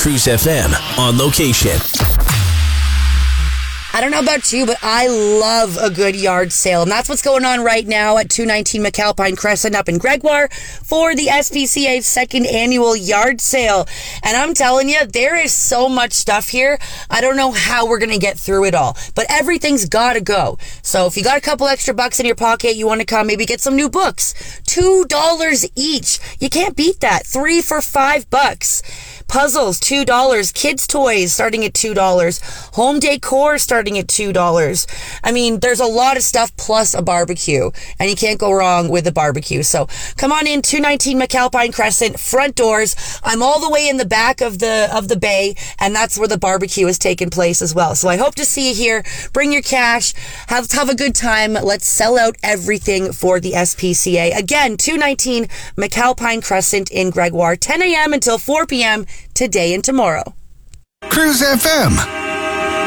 Cruise FM on location. I don't know about you, but I love a good yard sale. And that's what's going on right now at 219 McAlpine Crescent up in Gregoire for the SPCA's second annual yard sale. And I'm telling you, there is so much stuff here. I don't know how we're going to get through it all, but everything's got to go. So if you got a couple extra bucks in your pocket, you want to come, maybe get some new books. $2 each. You can't beat that. 3 for $5. Puzzles, $2. Kids' toys starting at $2. Home decor starting at $2. I mean, there's a lot of stuff plus a barbecue, and you can't go wrong with a barbecue. So come on in, 219 McAlpine Crescent, front doors. I'm all the way in the back of the bay, and that's where the barbecue is taking place as well. So I hope to see you here. Bring your cash. Have a good time. Let's sell out everything for the SPCA. Again, 219 McAlpine Crescent in Gregoire, 10 a.m. until 4 p.m. today and tomorrow. Cruise FM.